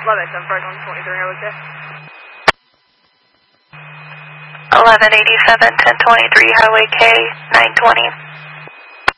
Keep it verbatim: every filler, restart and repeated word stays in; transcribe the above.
Love it, seven five one twenty-three, okay? eleven eighty-seven, ten twenty-three, Highway K, nine twenty.